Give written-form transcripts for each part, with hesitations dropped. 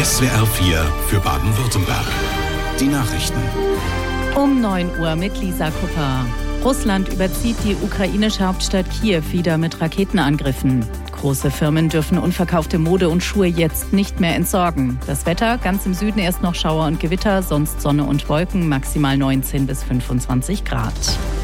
SWR 4 für Baden-Württemberg. Die Nachrichten. Um 9 Uhr mit Lisa Kupper. Russland überzieht die ukrainische Hauptstadt Kiew wieder mit Raketenangriffen. Große Firmen dürfen unverkaufte Mode und Schuhe jetzt nicht mehr entsorgen. Das Wetter, ganz im Süden erst noch Schauer und Gewitter, sonst Sonne und Wolken, maximal 19 bis 25 Grad.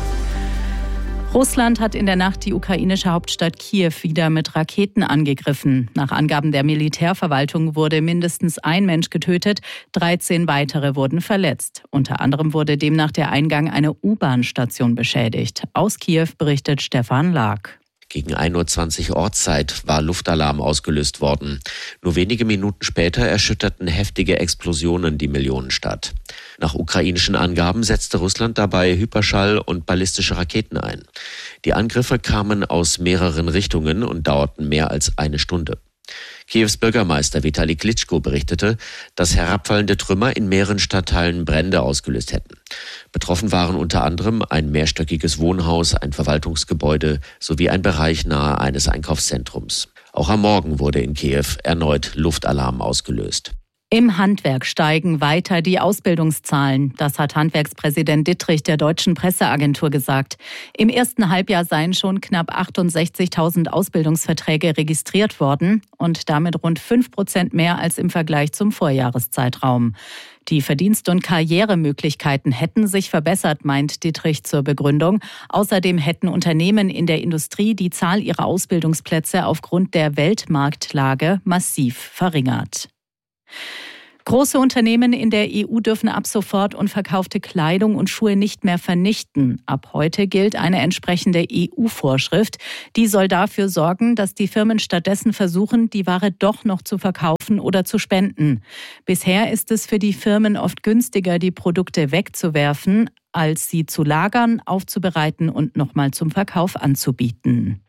Russland hat in der Nacht die ukrainische Hauptstadt Kiew wieder mit Raketen angegriffen. Nach Angaben der Militärverwaltung wurde mindestens ein Mensch getötet, 13 weitere wurden verletzt. Unter anderem wurde demnach der Eingang einer U-Bahn-Station beschädigt. Aus Kiew berichtet Stefan Lag. Gegen 1:20 Uhr Ortszeit war Luftalarm ausgelöst worden. Nur wenige Minuten später erschütterten heftige Explosionen die Millionenstadt. Nach ukrainischen Angaben setzte Russland dabei Hyperschall- und ballistische Raketen ein. Die Angriffe kamen aus mehreren Richtungen und dauerten mehr als eine Stunde. Kiews Bürgermeister Vitali Klitschko berichtete, dass herabfallende Trümmer in mehreren Stadtteilen Brände ausgelöst hätten. Betroffen waren unter anderem ein mehrstöckiges Wohnhaus, ein Verwaltungsgebäude sowie ein Bereich nahe eines Einkaufszentrums. Auch am Morgen wurde in Kiew erneut Luftalarm ausgelöst. Im Handwerk steigen weiter die Ausbildungszahlen. Das hat Handwerkspräsident Dittrich der Deutschen Presseagentur gesagt. Im ersten Halbjahr seien schon knapp 68.000 Ausbildungsverträge registriert worden und damit rund 5% mehr als im Vergleich zum Vorjahreszeitraum. Die Verdienst- und Karrieremöglichkeiten hätten sich verbessert, meint Dittrich zur Begründung. Außerdem hätten Unternehmen in der Industrie die Zahl ihrer Ausbildungsplätze aufgrund der Weltmarktlage massiv verringert. Große Unternehmen in der EU dürfen ab sofort unverkaufte Kleidung und Schuhe nicht mehr vernichten. Ab heute gilt eine entsprechende EU-Vorschrift. Die soll dafür sorgen, dass die Firmen stattdessen versuchen, die Ware doch noch zu verkaufen oder zu spenden. Bisher ist es für die Firmen oft günstiger, die Produkte wegzuwerfen, als sie zu lagern, aufzubereiten und nochmal zum Verkauf anzubieten.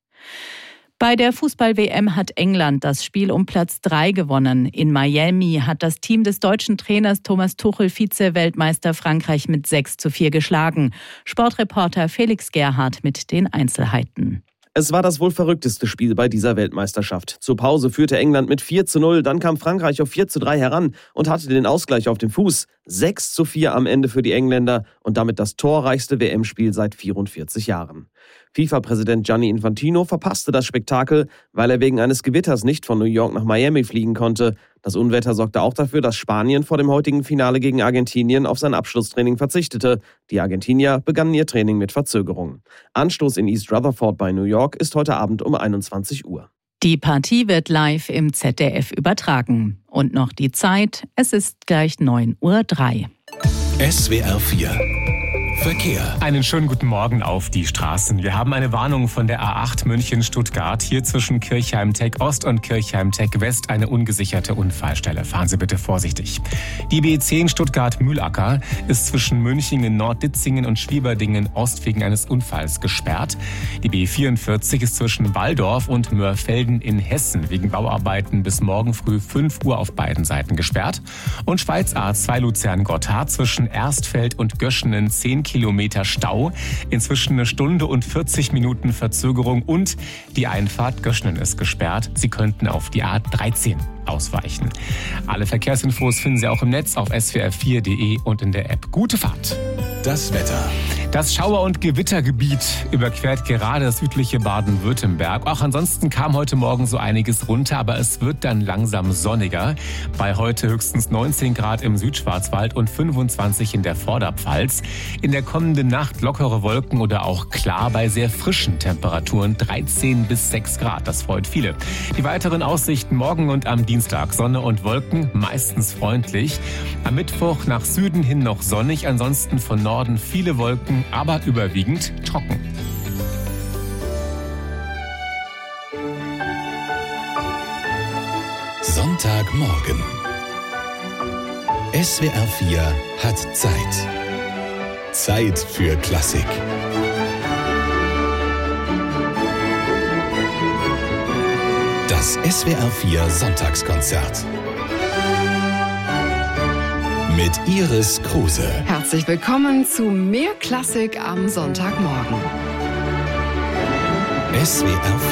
Bei der Fußball-WM hat England das Spiel um Platz 3 gewonnen. In Miami hat das Team des deutschen Trainers Thomas Tuchel Vize-Weltmeister Frankreich mit 6:4 geschlagen. Sportreporter Felix Gerhardt mit den Einzelheiten. Es war das wohl verrückteste Spiel bei dieser Weltmeisterschaft. Zur Pause führte England mit 4:0, dann kam Frankreich auf 4:3 heran und hatte den Ausgleich auf dem Fuß. 6:4 am Ende für die Engländer und damit das torreichste WM-Spiel seit 44 Jahren. FIFA-Präsident Gianni Infantino verpasste das Spektakel, weil er wegen eines Gewitters nicht von New York nach Miami fliegen konnte. Das Unwetter sorgte auch dafür, dass Spanien vor dem heutigen Finale gegen Argentinien auf sein Abschlusstraining verzichtete. Die Argentinier begannen ihr Training mit Verzögerung. Anstoß in East Rutherford bei New York ist heute Abend um 21 Uhr. Die Partie wird live im ZDF übertragen. Und noch die Zeit, es ist gleich 9:03 Uhr. SWR 4 Verkehr. Einen schönen guten Morgen auf die Straßen. Wir haben eine Warnung von der A8 München-Stuttgart. Hier zwischen Kirchheim-Tech Ost und Kirchheim-Tech West eine ungesicherte Unfallstelle. Fahren Sie bitte vorsichtig. Die B10 Stuttgart-Mühlacker ist zwischen Münchingen, Nordditzingen und Schwieberdingen Ost wegen eines Unfalls gesperrt. Die B44 ist zwischen Walldorf und Mörfelden in Hessen wegen Bauarbeiten bis morgen früh 5 Uhr auf beiden Seiten gesperrt. Und Schweiz A2 Luzern-Gotthard zwischen Erstfeld und Göschenen 10 Kilometer Stau, inzwischen 1 Stunde und 40 Minuten Verzögerung und die Einfahrt Göschenen ist gesperrt. Sie könnten auf die A13 ausweichen. Alle Verkehrsinfos finden Sie auch im Netz auf swr4.de und in der App. Gute Fahrt! Das Wetter. Das Schauer- und Gewittergebiet überquert gerade das südliche Baden-Württemberg. Auch ansonsten kam heute Morgen so einiges runter, aber es wird dann langsam sonniger. Bei heute höchstens 19 Grad im Südschwarzwald und 25 in der Vorderpfalz. In der kommenden Nacht lockere Wolken oder auch klar bei sehr frischen Temperaturen 13 bis 6 Grad. Das freut viele. Die weiteren Aussichten morgen und am Dienstag. Sonne und Wolken, meistens freundlich. Am Mittwoch nach Süden hin noch sonnig, ansonsten von Norden viele Wolken, aber überwiegend trocken. Sonntagmorgen. SWR 4 hat Zeit. Zeit für Klassik. Das SWR 4 Sonntagskonzert. Mit Iris Kruse. Herzlich willkommen zu Mehr Klassik am Sonntagmorgen. SWR